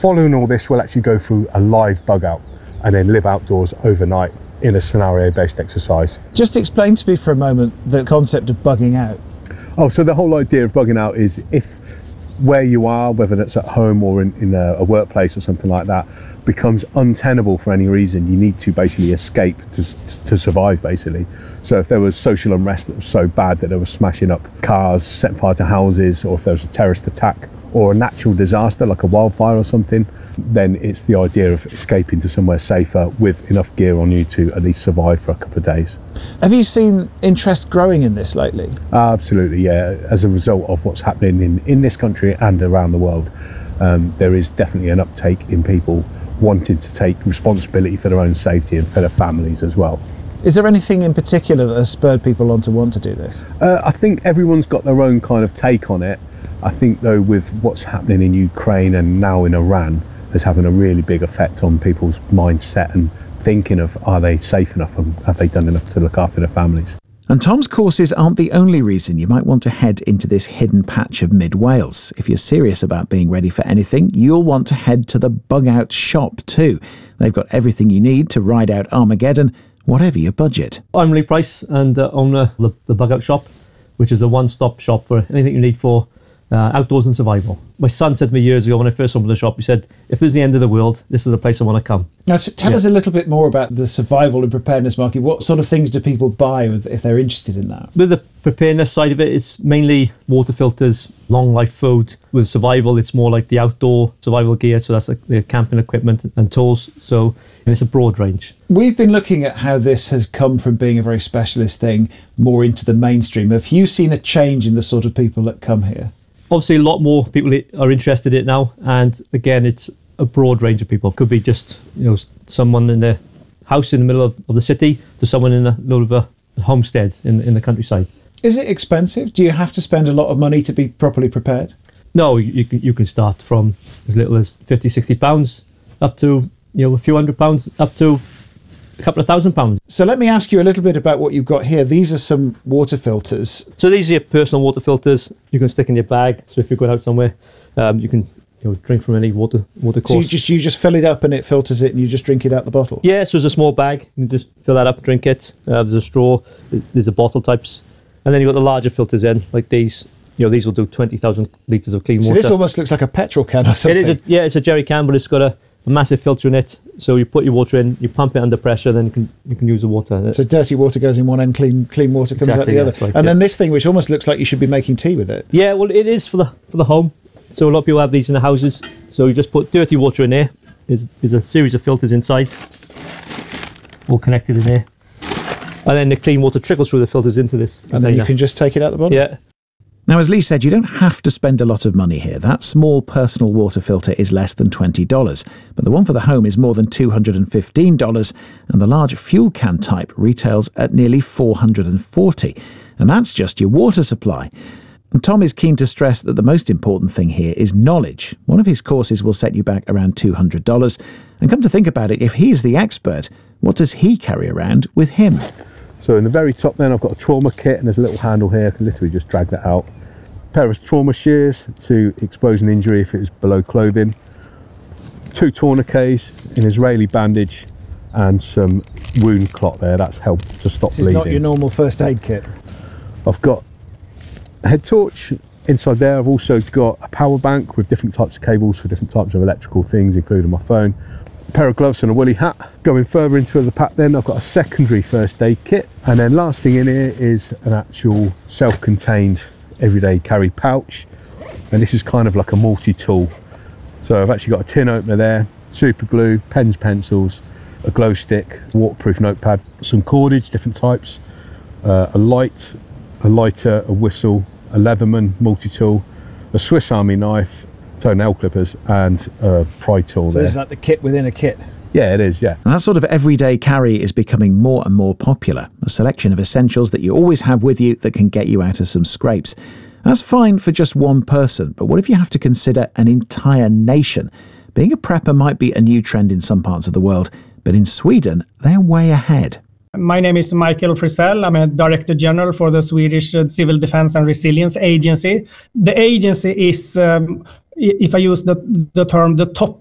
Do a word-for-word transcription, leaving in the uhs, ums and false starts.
Following all this, we'll actually go through a live bug out and then live outdoors overnight in a scenario-based exercise. Just explain to me for a moment the concept of bugging out. Oh, so the whole idea of bugging out is if where you are, whether that's at home or in, in a, a workplace or something like that, becomes untenable for any reason, you need to basically escape to, to survive, basically. So if there was social unrest that was so bad that they were smashing up cars, setting fire to houses, or if there was a terrorist attack or a natural disaster like a wildfire or something, then it's the idea of escaping to somewhere safer with enough gear on you to at least survive for a couple of days. Have you seen interest growing in this lately? Uh, absolutely, yeah. As a result of what's happening in, in this country and around the world, um, there is definitely an uptake in people wanting to take responsibility for their own safety and for their families as well. Is there anything in particular that has spurred people on to want to do this? Uh, I think everyone's got their own kind of take on it. I think though with what's happening in Ukraine and now in Iran, is having a really big effect on people's mindset and thinking of, are they safe enough and have they done enough to look after their families? And Tom's courses aren't the only reason you might want to head into this hidden patch of mid-Wales. If you're serious about being ready for anything, you'll want to head to the Bug Out shop too. They've got everything you need to ride out Armageddon, whatever your budget. I'm Lee Price and uh, owner of the, the Bug Out shop, which is a one-stop shop for anything you need for Uh, outdoors and survival. My son said to me years ago when I first opened the shop, he said, if it was the end of the world, this is the place I want to come. Now, t- tell yeah. us a little bit more about the survival and preparedness market. What sort of things do people buy if they're interested in that? With the preparedness side of it, it's mainly water filters, long life food. With survival, it's more like the outdoor survival gear, so that's like the camping equipment and tools. So and it's a broad range. We've been looking at how this has come from being a very specialist thing more into the mainstream. Have you seen a change in the sort of people that come here? Obviously, a lot more people are interested in it now, and again, it's a broad range of people. It could be just, you know, someone in their house in the middle of, of the city to someone in the middle of a homestead in in the countryside. Is it expensive? Do you have to spend a lot of money to be properly prepared? No, you can you can start from as little as fifty, sixty pounds up to, you know, a few hundred pounds up to a couple of thousand pounds. So let me ask you a little bit about what you've got here. These are some water filters. So these are your personal water filters. You can stick in your bag. So if you're going out somewhere, um, you can, you know, drink from any water water course. So you just you just fill it up and it filters it, and you just drink it out the bottle. Yeah. So there's a small bag. You can just fill that up, drink it. Uh, there's a straw. There's the bottle types, and then you've got the larger filters in, like these. You know, these will do twenty thousand litres of clean water. So this almost looks like a petrol can or something. It is. A, yeah, it's a jerry can, but it's got a a massive filter in it, so you put your water in, you pump it under pressure, then you can you can use the water. So dirty water goes in one end, clean clean water comes exactly, out the yeah, other. right, and yeah. then this thing, which almost looks like you should be making tea with it. Yeah, well, it is for the for the home. So a lot of people have these in the houses. So you just put dirty water in there. There's, there's a series of filters inside, all connected in there, and then the clean water trickles through the filters into this container. And then you can just take it out the bottom. Yeah. Now, as Lee said, you don't have to spend a lot of money here. That small personal water filter is less than twenty dollars, but the one for the home is more than two hundred fifteen dollars, and the large fuel can type retails at nearly four hundred forty dollars, and that's just your water supply. And Tom is keen to stress that the most important thing here is knowledge. One of his courses will set you back around two hundred dollars, and come to think about it, if he is the expert, what does he carry around with him? So in the very top then I've got a trauma kit, and there's a little handle here. I can literally just drag that out. A pair of trauma shears to expose an injury if it is below clothing. Two tourniquets, an Israeli bandage, and some wound clot there. That's helped to stop this bleeding. This is not your normal first aid kit. I've got a head torch. Inside there I've also got a power bank with different types of cables for different types of electrical things, including my phone. A pair of gloves and a woolly hat. Going further into the pack then, I've got a secondary first aid kit, and then last thing in here is an actual self-contained everyday carry pouch, and this is kind of like a multi-tool. So I've actually got a tin opener there, super glue, pens, pencils, a glow stick, waterproof notepad, some cordage, different types, uh, a light, a lighter, a whistle, a Leatherman multi-tool, a Swiss Army knife, toenail clippers, and a pry tool. So there. this is like the kit within a kit. Yeah, it is, yeah. And that sort of everyday carry is becoming more and more popular, a selection of essentials that you always have with you that can get you out of some scrapes. That's fine for just one person, but what if you have to consider an entire nation? Being a prepper might be a new trend in some parts of the world, but in Sweden, they're way ahead. My name is Michael Frisell. I'm a Director General for the Swedish Civil Defense and Resilience Agency. The agency is, um, if I use the, the term, the top